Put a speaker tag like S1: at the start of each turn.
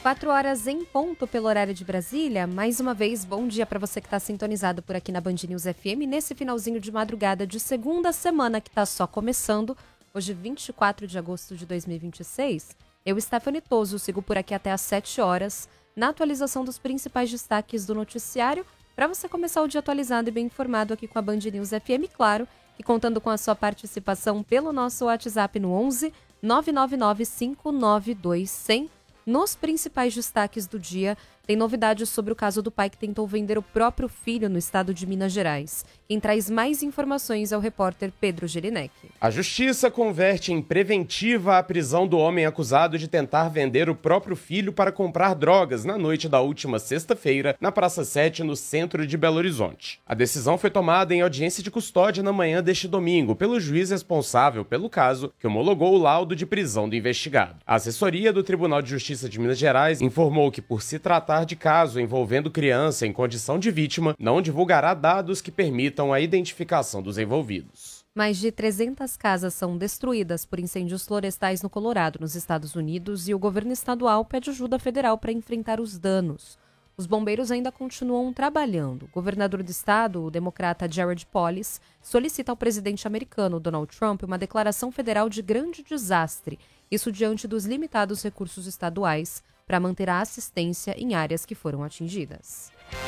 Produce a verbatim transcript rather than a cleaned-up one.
S1: Quatro horas em ponto pelo horário de Brasília. Mais uma vez, bom dia para você que está sintonizado por aqui na Band News F M, nesse finalzinho de madrugada de segunda semana que está só começando. Hoje, vinte e quatro de agosto de dois mil e vinte e seis. Eu, Stephanie Toso, sigo por aqui até às sete horas, na atualização dos principais destaques do noticiário, para você começar o dia atualizado e bem informado aqui com a Band News F M, claro, e contando com a sua participação pelo nosso WhatsApp no onze nove nove nove cinco nove dois zero zero. Nos principais destaques do dia, tem novidades sobre o caso do pai que tentou vender o próprio filho no estado de Minas Gerais. Quem traz mais informações é o repórter Pedro Gelinek.
S2: A justiça converte em preventiva a prisão do homem acusado de tentar vender o próprio filho para comprar drogas na noite da última sexta-feira, na Praça sete, no centro de Belo Horizonte. A decisão foi tomada em audiência de custódia na manhã deste domingo pelo juiz responsável pelo caso, que homologou o laudo de prisão do investigado. A assessoria do Tribunal de Justiça de Minas Gerais informou que, por se tratar de caso envolvendo criança em condição de vítima, não divulgará dados que permitam a identificação dos envolvidos.
S1: Mais de trezentas casas são destruídas por incêndios florestais no Colorado, nos Estados Unidos, e o governo estadual pede ajuda federal para enfrentar os danos. Os bombeiros ainda continuam trabalhando. O governador do estado, o democrata Jared Polis, solicita ao presidente americano Donald Trump uma declaração federal de grande desastre, isso diante dos limitados recursos estaduais para manter a assistência em áreas que foram atingidas.